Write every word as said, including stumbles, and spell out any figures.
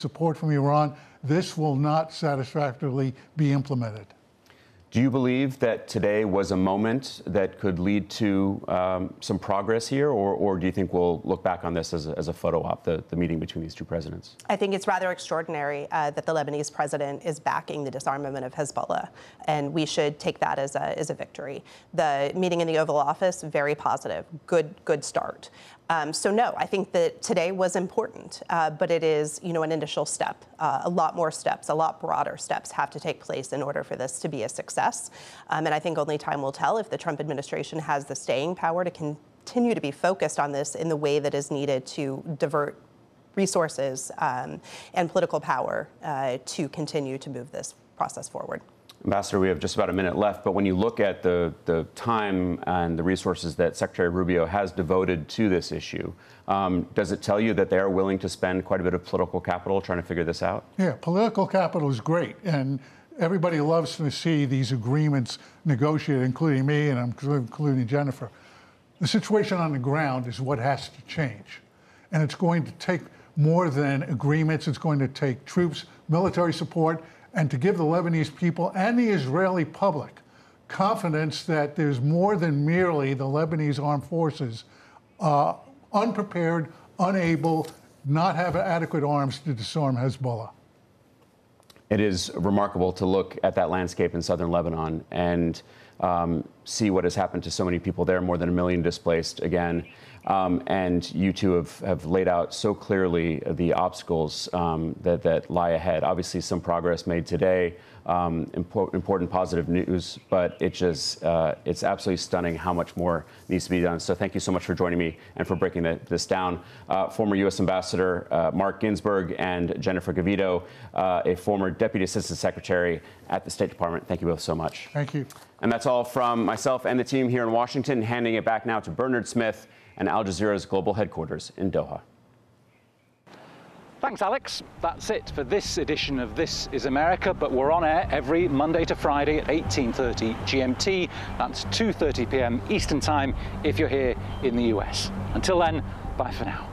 support from Iran, this will not satisfactorily be implemented. Do you believe that today was a moment that could lead to um, some progress here, or, or do you think we'll look back on this as a, as a photo op, the, the meeting between these two presidents? I think it's rather extraordinary uh, that the Lebanese president is backing the disarmament of Hezbollah, and we should take that as a, as a victory. The meeting in the Oval Office, very positive, good, good start. Um, so no, I think that today was important, uh, but it is, you know, an initial step. Uh, a lot more steps, a lot broader steps have to take place in order for this to be a success. Um, and I think only time will tell if the Trump administration has the staying power to continue to be focused on this in the way that is needed to divert resources um, and political power uh, to continue to move this process forward. Ambassador, we have just about a minute left, but when you look at the, the time and the resources that Secretary Rubio has devoted to this issue, um, does it tell you that they are willing to spend quite a bit of political capital trying to figure this out? Yeah, political capital is great, and everybody loves to see these agreements negotiated, including me and including Jennifer. The situation on the ground is what has to change, and it's going to take more than agreements. It's going to take troops, military support, and to give the Lebanese people and the Israeli public confidence that there's more than merely the Lebanese armed forces uh, unprepared, unable, not have adequate arms to disarm Hezbollah. It is remarkable to look at that landscape in southern Lebanon and um, see what has happened to so many people there, more than a million displaced again. Um, and you two have, have laid out so clearly the obstacles um, that, that lie ahead. Obviously, some progress made today, um, import, important positive news, but it just, uh, it's absolutely stunning how much more needs to be done. So thank you so much for joining me and for breaking the, this down. Uh, former U S Ambassador uh, Mark Ginsburg and Jennifer Gavito, uh, a former Deputy Assistant Secretary at the State Department. Thank you both so much. Thank you. And that's all from myself and the team here in Washington, handing it back now to Bernard Smith and Al Jazeera's global headquarters in Doha. Thanks, Alex. That's it for this edition of This is America, but we're on air every Monday to Friday at eighteen thirty G M T. That's two thirty p m Eastern Time if you're here in the U S. Until then, bye for now.